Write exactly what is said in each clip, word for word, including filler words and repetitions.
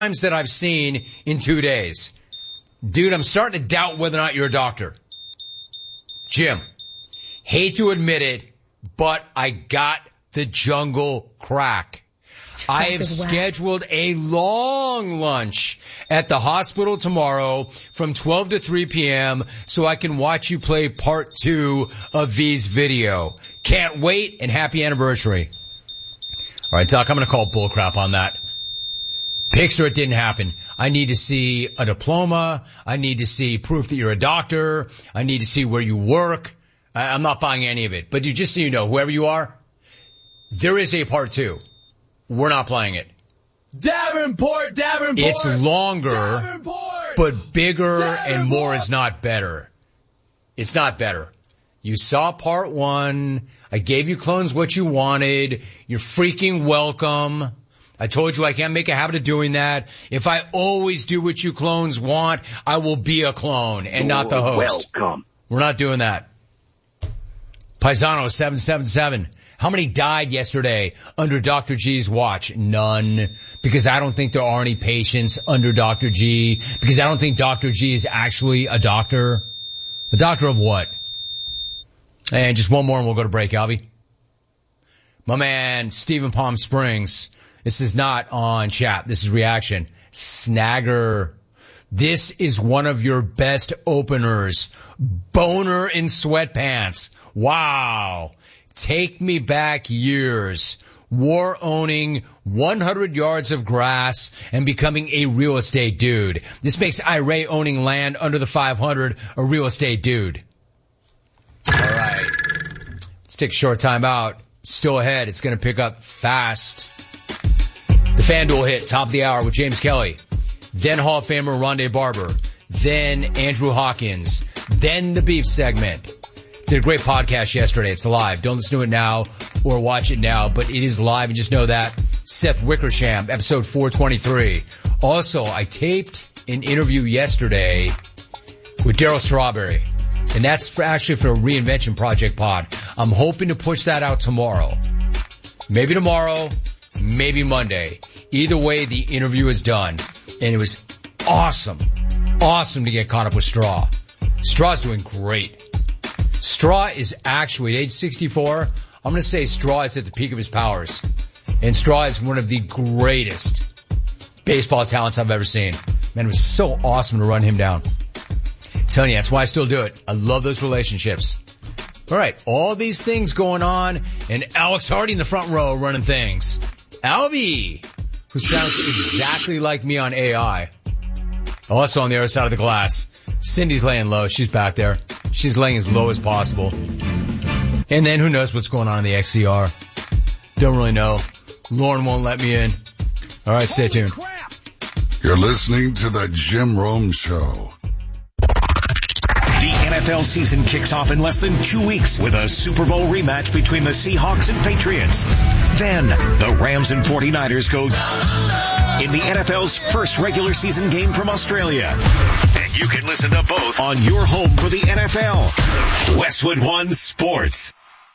times that I've seen in two days. Dude, I'm starting to doubt whether or not you're a doctor. Jim, hate to admit it, but I got the jungle crack. I have scheduled a long lunch at the hospital tomorrow from twelve to three p.m. so I can watch you play part two of V's video. Can't wait, and happy anniversary. All right, Doc, I'm going to call bullcrap on that. Picture it didn't happen. I need to see a diploma. I need to see proof that you're a doctor. I need to see where you work. I, I'm not buying any of it. But you just so you know, whoever you are, there is a part two. We're not playing it. Davenport, Davenport. It's longer, Davenport, but bigger Davenport. And more is not better. It's not better. You saw part one. I gave you clones what you wanted. You're freaking welcome. I told you I can't make a habit of doing that. If I always do what you clones want, I will be a clone and not the host. Welcome. We're not doing that. Paisano seven seven seven. How many died yesterday under Doctor G's watch? None. Because I don't think there are any patients under Doctor G. Because I don't think Doctor G is actually a doctor. A doctor of what? And just one more and we'll go to break, Albie. My man, Stephen Palm Springs. This is not on chat. This is reaction. Snagger. This is one of your best openers. Boner in sweatpants. Wow. Take me back years. War owning one hundred yards of grass and becoming a real estate dude. This makes Ira owning land under the five hundred a real estate dude. All right. Let's take a short time out. Still ahead. It's going to pick up fast. The FanDuel hit, top of the hour with James Kelly. Then Hall of Famer Rondé Barber. Then Andrew Hawkins. Then the beef segment. Did a great podcast yesterday. It's live. Don't listen to it now or watch it now, but it is live, and just know that. Seth Wickersham, episode four twenty-three. Also, I taped an interview yesterday with Daryl Strawberry, and that's for actually for a Reinvention Project pod. I'm hoping to push that out tomorrow. Maybe tomorrow, maybe Monday. Either way, the interview is done, and it was awesome. Awesome to get caught up with Straw. Straw's doing great. Straw is actually, at age sixty-four, I'm going to say Straw is at the peak of his powers. And Straw is one of the greatest baseball talents I've ever seen. Man, it was so awesome to run him down. I'm telling you, that's why I still do it. I love those relationships. All right, all these things going on, and Alex Hardy in the front row running things. Albie, who sounds exactly like me on A I. Also on the other side of the glass, Cindy's laying low. She's back there. She's laying as low as possible. And then who knows what's going on in the X C R. Don't really know. Lauren won't let me in. All right, stay tuned. You're listening to the Jim Rome Show. The N F L season kicks off in less than two weeks with a Super Bowl rematch between the Seahawks and Patriots. Then the Rams and forty-niners go in the N F L's first regular season game from Australia. And you can listen to both on your home for the N F L. Westwood One Sports.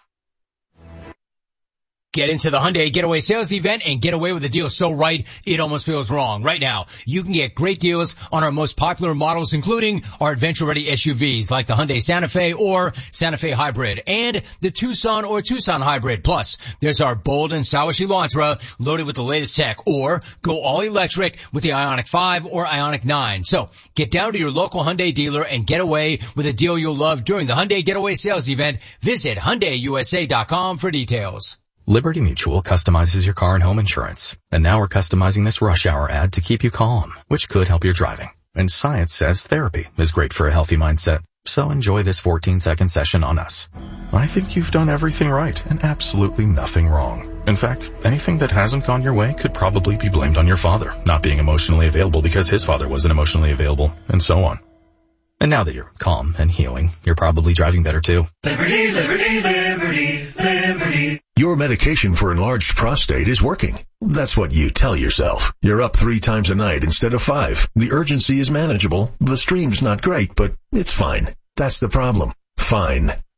Get into the Hyundai Getaway Sales Event and get away with a deal so right, it almost feels wrong. Right now, you can get great deals on our most popular models, including our adventure-ready S U Vs like the Hyundai Santa Fe or Santa Fe Hybrid and the Tucson or Tucson Hybrid. Plus, there's our bold and stylish Elantra loaded with the latest tech, or go all electric with the Ioniq five or Ioniq nine. So, get down to your local Hyundai dealer and get away with a deal you'll love during the Hyundai Getaway Sales Event. Visit Hyundai U S A dot com for details. Liberty Mutual customizes your car and home insurance. And now we're customizing this rush hour ad to keep you calm, which could help your driving. And science says therapy is great for a healthy mindset. So enjoy this fourteen second session on us. I think you've done everything right and absolutely nothing wrong. In fact, anything that hasn't gone your way could probably be blamed on your father not being emotionally available because his father wasn't emotionally available, and so on. And now that you're calm and healing, you're probably driving better too. Liberty, liberty, liberty, liberty. Your medication for enlarged prostate is working. That's what you tell yourself. You're up three times a night instead of five. The urgency is manageable. The stream's not great, but it's fine. That's the problem. Fine.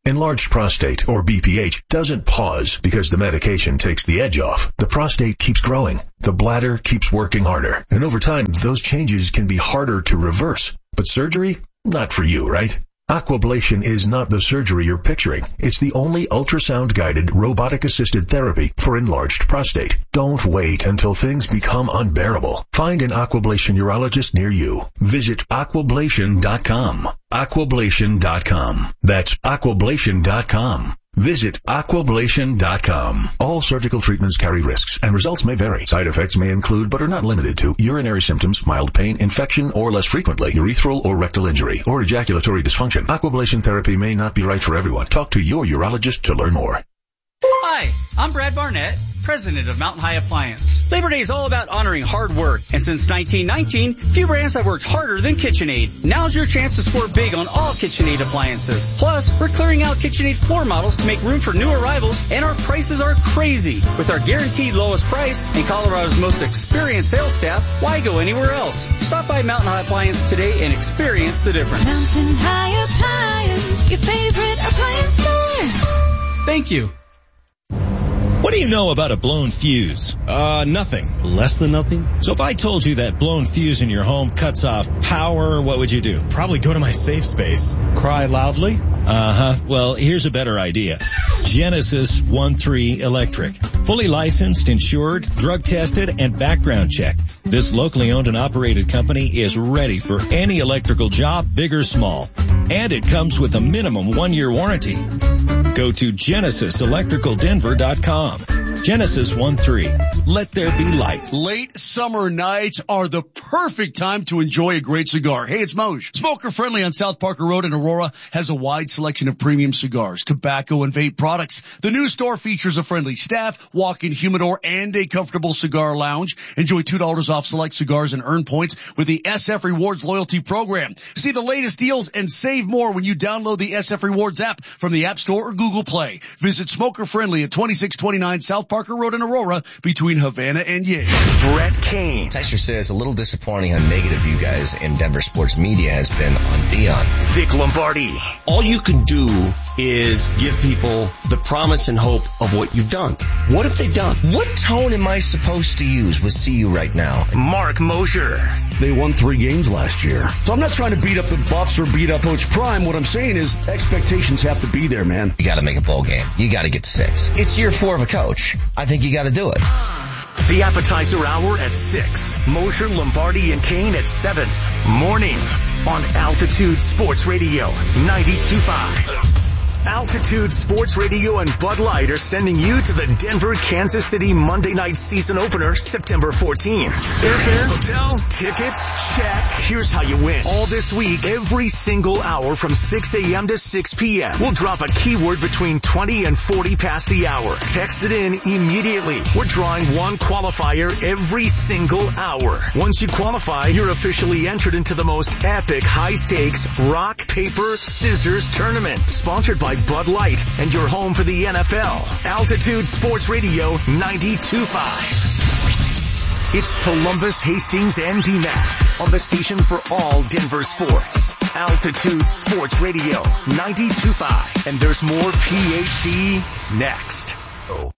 Enlarged prostate, or B P H, doesn't pause because the medication takes the edge off. The prostate keeps growing. The bladder keeps working harder. And over time, those changes can be harder to reverse. But surgery? Not for you, right? Aquablation is not the surgery you're picturing. It's the only ultrasound-guided, robotic-assisted therapy for enlarged prostate. Don't wait until things become unbearable. Find an Aquablation urologist near you. Visit aquablation dot com. aquablation dot com. That's aquablation dot com. Visit aquablation dot com. All surgical treatments carry risks, and results may vary. Side effects may include, but are not limited to, urinary symptoms, mild pain, infection, or less frequently, urethral or rectal injury, or ejaculatory dysfunction. Aquablation therapy may not be right for everyone. Talk to your urologist to learn more. Hi, I'm Brad Barnett, president of Mountain High Appliance. Labor Day is all about honoring hard work, and since nineteen nineteen, few brands have worked harder than KitchenAid. Now's your chance to score big on all KitchenAid appliances. Plus, we're clearing out KitchenAid floor models to make room for new arrivals, and our prices are crazy. With our guaranteed lowest price and Colorado's most experienced sales staff, why go anywhere else? Stop by Mountain High Appliance today and experience the difference. Mountain High Appliance, your favorite appliance store. Thank you. What do you know about a blown fuse? Uh, nothing. Less than nothing? So if I told you that blown fuse in your home cuts off power, what would you do? Probably go to my safe space. Cry loudly? Uh-huh. Well, here's a better idea. Genesis one three Electric. Fully licensed, insured, drug tested, and background checked. This locally owned and operated company is ready for any electrical job, big or small. And it comes with a minimum one-year warranty. Go to genesis electrical denver dot com. Genesis one three. Let there be light. Late summer nights are the perfect time to enjoy a great cigar. Hey, it's Moj. Smoker Friendly on South Parker Road in Aurora has a wide selection of premium cigars, tobacco, and vape products. The new store features a friendly staff, walk-in humidor, and a comfortable cigar lounge. Enjoy two dollars off select cigars and earn points with the S F Rewards loyalty program. See the latest deals and save more when you download the S F Rewards app from the App Store or Google Play. Visit Smoker Friendly at twenty-six twenty-nine South Parker Road in Aurora between Havana and Yale. Brett Kane. Texter says a little disappointing how negative you guys in Denver sports media has been on Dion. Vic Lombardi. All you can do is give people the promise and hope of what you've done. What have they done? What tone am I supposed to use with C U right now? Mark Mosher. They won three games last year. So I'm not trying to beat up the Buffs or beat up Coach Prime. What I'm saying is expectations have to be there, man. You gotta make a bowl game. You gotta get six. It's year four of a coach. I think you gotta do it. The appetizer hour at six. Mosher, Lombardi, and Kane at seven. Mornings on Altitude Sports Radio ninety-two point five. Altitude Sports Radio and Bud Light are sending you to the Denver-Kansas City Monday night season opener September fourteenth. Airfare, hotel, tickets, check. Here's how you win. All this week, every single hour from six a.m. to six p.m. We'll drop a keyword between twenty and forty past the hour. Text it in immediately. We're drawing one qualifier every single hour. Once you qualify, you're officially entered into the most epic high-stakes rock, paper, scissors tournament. Sponsored by Bud Light and your home for the N F L. Altitude Sports Radio ninety-two point five. It's Columbus, Hastings, and D MAC on the station for all Denver sports. Altitude Sports Radio ninety-two point five. And there's more P H D next. Oh.